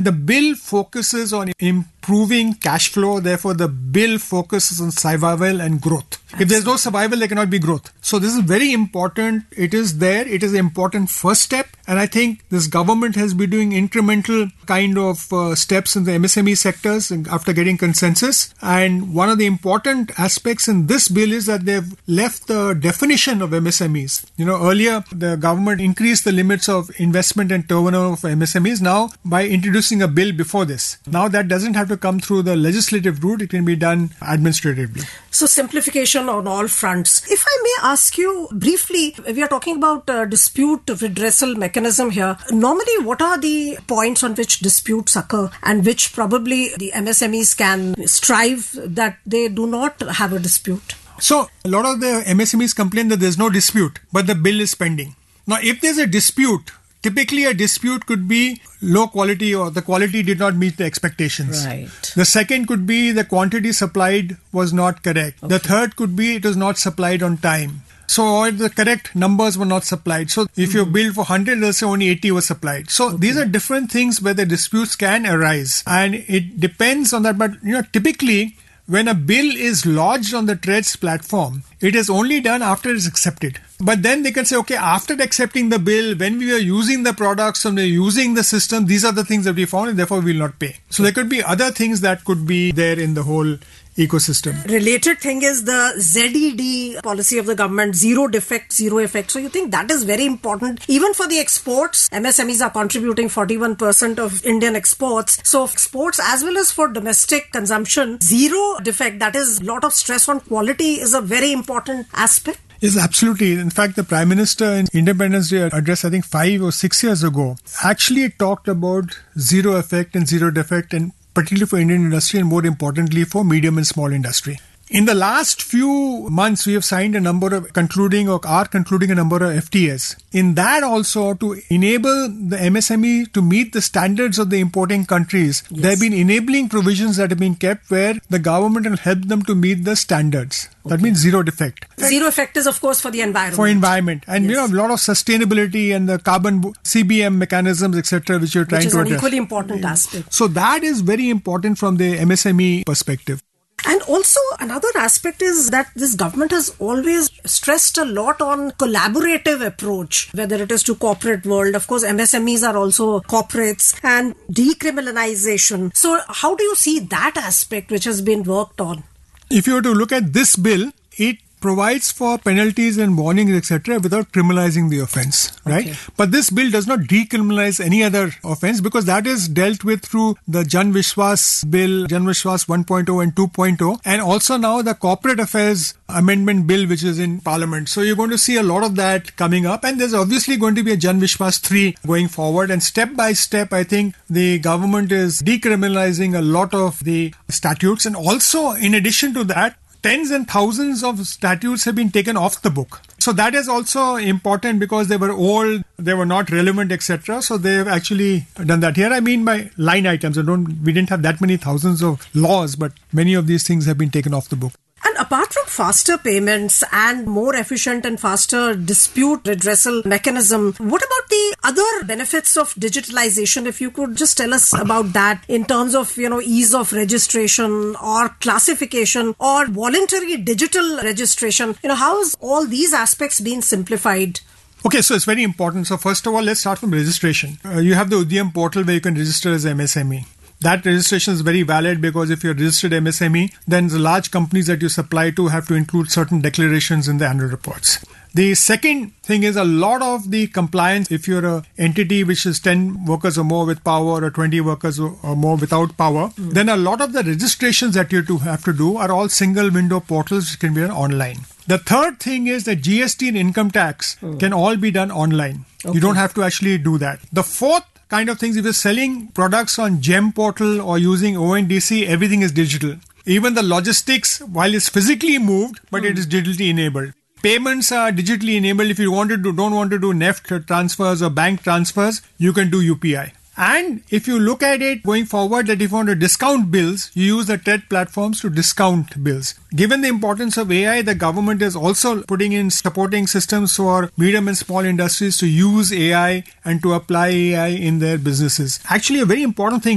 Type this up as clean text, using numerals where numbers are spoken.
the bill focuses on improving cash flow. Therefore, the bill focuses on survival and growth. If there's no survival, there cannot be growth. So this is very important. It is there. It is an important first step. And I think this government has been doing incremental kind of steps in the MSME sectors after getting consensus. And one of the important aspects in this bill is that they've left the definition of MSMEs. Earlier, the government increased the limits of investment and turnover for MSMEs. Now, by introducing a bill before this. Now that doesn't have to come through the legislative route. It can be done administratively. So simplification on all fronts. If I may ask you briefly, we are talking about dispute redressal mechanism here. Normally, what are the points on which disputes occur and which probably the MSMEs can strive that they do not have a dispute? So a lot of the MSMEs complain that there's no dispute, but the bill is pending. Now, if there's a dispute, typically a dispute could be low quality or the quality did not meet the expectations. Right. The second could be the quantity supplied was not correct. Okay. The third could be it was not supplied on time. So the correct numbers were not supplied. So if you bill for 100, they'll say only 80 was supplied. So these are different things where the disputes can arise. And it depends on that. But typically, when a bill is lodged on the TReDS platform, it is only done after it is accepted. But then they can say, okay, after accepting the bill, when we are using the products and we're using the system, these are the things that we found and therefore we will not pay. So there could be other things that could be there in the whole ecosystem. Related thing is the ZED policy of the government, zero defect, zero effect. So you think that is very important. Even for the exports, MSMEs are contributing 41% of Indian exports. So exports as well as for domestic consumption, zero defect, that is a lot of stress on quality is a very important aspect. Yes, absolutely. In fact, the Prime Minister in Independence Day address, I think 5 or 6 years ago, actually talked about zero effect and zero defect, and particularly for Indian industry and more importantly for medium and small industry. In the last few months, we have signed a number of concluding a number of FTAs. In that also, to enable the MSME to meet the standards of the importing countries, there have been enabling provisions that have been kept where the government will help them to meet the standards. That means zero defect. Zero effect is, of course, for the environment. For environment. And a lot of sustainability and the carbon CBM mechanisms, etc., which you're trying to address. Which is an equally important aspect. So that is very important from the MSME perspective. And also another aspect is that this government has always stressed a lot on collaborative approach, whether it is to corporate world. Of course, MSMEs are also corporates, and decriminalization. So how do you see that aspect which has been worked on? If you were to look at this bill, it provides for penalties and warnings, etc., without criminalizing the offense, right? Okay. But this bill does not decriminalize any other offense because that is dealt with through the Jan Vishwas bill, Jan Vishwas 1.0 and 2.0, and also now the Corporate Affairs Amendment Bill, which is in Parliament. So you're going to see a lot of that coming up, and there's obviously going to be a Jan Vishwas 3 going forward, and step by step, I think the government is decriminalizing a lot of the statutes, and also in addition to that, tens and thousands of statutes have been taken off the book. So that is also important because they were old, they were not relevant, etc. So they have actually done that. Here I mean by line items. We didn't have that many thousands of laws, but many of these things have been taken off the book. And apart from faster payments and more efficient and faster dispute redressal mechanism, what about the other benefits of digitalization? If you could just tell us about that in terms of, ease of registration or classification or voluntary digital registration. How has all these aspects been simplified? Okay, so it's very important. So first of all, let's start from registration. You have the Udyam portal where you can register as MSME. That registration is very valid because if you're registered MSME, then the large companies that you supply to have to include certain declarations in the annual reports. The second thing is a lot of the compliance, if you're an entity which is 10 workers or more with power or 20 workers or more without power, then a lot of the registrations that you have to do are all single window portals which can be done online. The third thing is that GST and income tax can all be done online. Okay. You don't have to actually do that. The fourth kind of things, if you're selling products on GEM portal or using ONDC, everything is digital. Even the logistics, while it's physically moved, but it is digitally enabled. Payments are digitally enabled. If you don't want to do NEFT transfers or bank transfers, you can do UPI. And if you look at it going forward, that if you want to discount bills, you use the TED platforms to discount bills. Given the importance of AI, the government is also putting in supporting systems for medium and small industries to use AI and to apply AI in their businesses. Actually, a very important thing